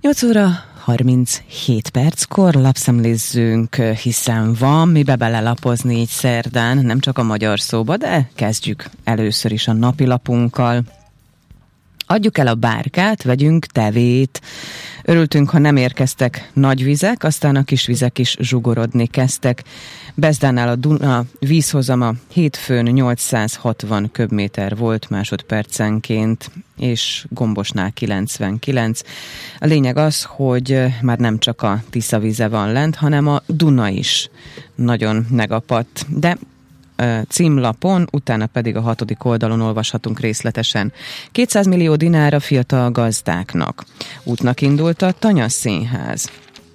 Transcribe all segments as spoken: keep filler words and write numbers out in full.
nyolc óra harminchét perckor lapszemlézzünk, hiszen van mibe belelapozni így szerdán, nem csak a magyar szóba, de kezdjük először is a napilapunkkal. Adjuk el a bárkát, vegyünk tevét. Örültünk, ha nem érkeztek nagy vizek, aztán a kis vizek is zsugorodni kezdtek. Bezdánál a Duna vízhozama hétfőn nyolcszázhatvan köbméter volt másodpercenként, és Gombosnál kilencvenkilenc. A lényeg az, hogy már nem csak a Tisza víze van lent, hanem a Duna is nagyon megapadt. De címlapon, utána pedig a hatodik oldalon olvashatunk részletesen. kétszáz millió dinár a fiatal gazdáknak. Útnak indult a Tanya Színház.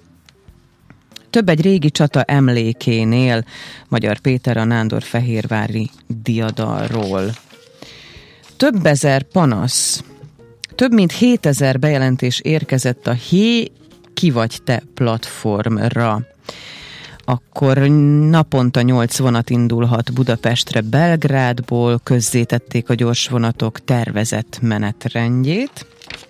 Több egy régi csata emlékénél, Magyar Péter a nándorfehérvári diadalról. Több ezer panasz, több mint hétezer bejelentés érkezett a Hé, ki vagy te platformra. Akkor naponta nyolc vonat indulhat Budapestre Belgrádból, közzétették a gyorsvonatok tervezett menetrendjét.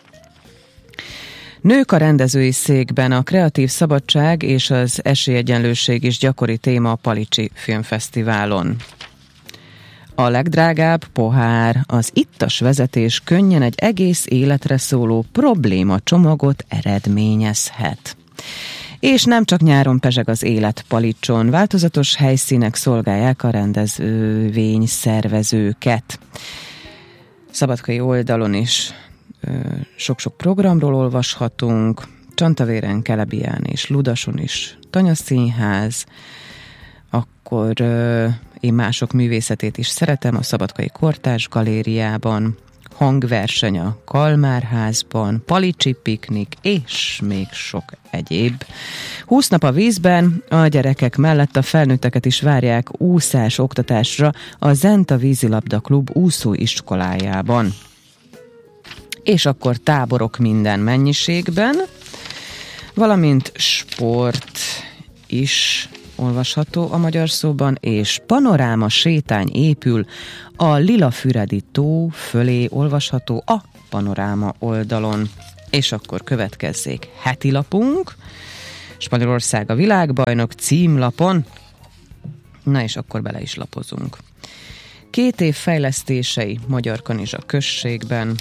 Nők a rendezői székben, a kreatív szabadság és az esélyegyenlőség is gyakori téma a Palicsi Filmfesztiválon. A legdrágább pohár, az ittas vezetés könnyen egy egész életre szóló probléma csomagot eredményezhet. És nem csak nyáron pezseg az élet Palicson, változatos helyszínek szolgálják a rendezvény szervezőket. Szabadkai oldalon is ö, sok-sok programról olvashatunk, Csantavéren, Kelebián és Ludason is Tanya Színház, akkor ö, én mások művészetét is szeretem, a Szabadkai Kortárs Galériában, hangverseny a Kalmárházban, Palicsi piknik, és még sok egyéb. húsz nap a vízben, a gyerekek mellett a felnőtteket is várják úszás oktatásra a Zenta Vízilabda Klub úszóiskolájában. És akkor táborok minden mennyiségben, valamint sport is olvasható a magyar szóban, és panoráma sétány épül a Lilafüredi tó fölé, olvasható a panoráma oldalon. És akkor következzék heti lapunk, Spanyolország a világbajnok címlapon. Na és akkor bele is lapozunk. Két év fejlesztései Magyarkanizsa községben,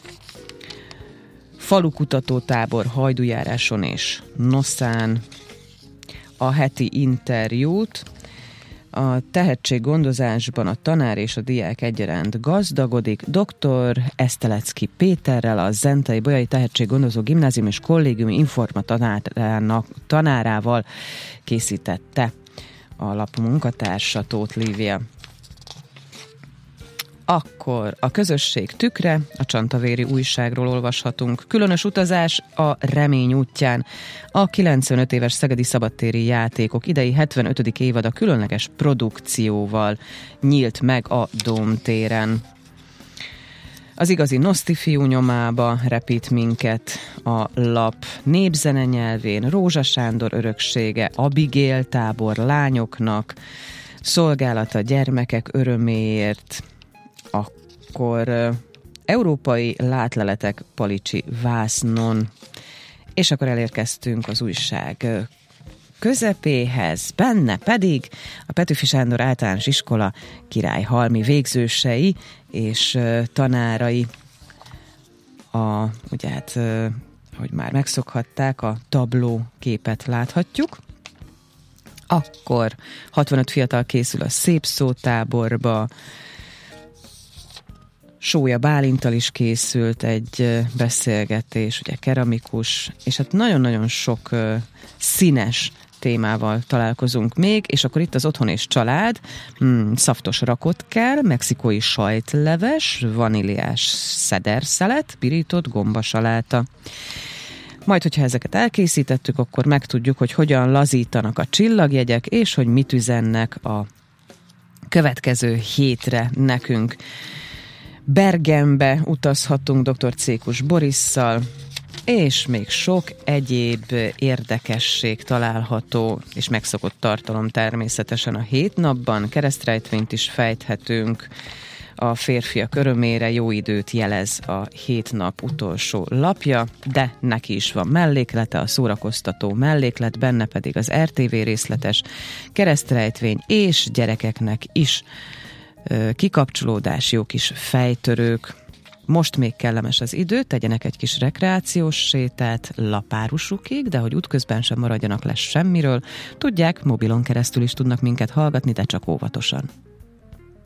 falukutatótábor Hajdújáráson és Noszán, a heti interjút, a tehetséggondozásban a tanár és a diák egyaránt gazdagodik. dr. Esztelecki Péterrel, a Zentai Bolyai Tehetséggondozó Gimnázium és Kollégiumi Informatanárának tanárával készítette a lap munkatársa, Tóth Lívia. Akkor a közösség tükre, a Csantavéri újságról olvashatunk. Különös utazás a Remény útján. A kilencvenöt éves szegedi szabadtéri játékok idei hetvenötödik évada különleges produkcióval nyílt meg a Dómtéren. Az igazi Noszti fiú nyomába repít minket a lap. Népzene nyelvén Rózsa Sándor öröksége, Abigail tábor lányoknak, szolgálata gyermekek öröméért, akkor uh, európai látleletek Palicsi vásznon, és akkor elérkeztünk az újság uh, közepéhez, benne pedig a Petőfi Sándor Általános Iskola királyhalmi végzősei és uh, tanárai, a, ugye hát, uh, hogy már megszokhatták, a tabló képet láthatjuk. Akkor hatvanöt fiatal készül a Szép Szótáborba, Sója Bálinttal is készült egy beszélgetés, ugye keramikus, és hát nagyon-nagyon sok uh, színes témával találkozunk még, és akkor itt az Otthon és Család, hmm, szaftos rakott kell, mexikói sajtleves, vaníliás szederszelet, pirított gombasaláta. Majd, hogyha ezeket elkészítettük, akkor megtudjuk, hogy hogyan lazítanak a csillagjegyek, és hogy mit üzennek a következő hétre nekünk. Bergenbe utazhatunk dr. Cékus Borisszal, és még sok egyéb érdekesség található, és megszokott tartalom természetesen a hét napban. Keresztrejtvényt is fejthetünk, A férfiak örömére jó időt jelez a hét nap utolsó lapja, de neki is van melléklete, a szórakoztató melléklet, benne pedig az er té vé részletes keresztrejtvény, és gyerekeknek is ö, kikapcsolódás, jó kis fejtörők. Most még kellemes az idő, tegyenek egy kis rekreációs sétát lapárusukig, de hogy útközben sem maradjanak le semmiről. Tudják, mobilon keresztül is tudnak minket hallgatni, de csak óvatosan.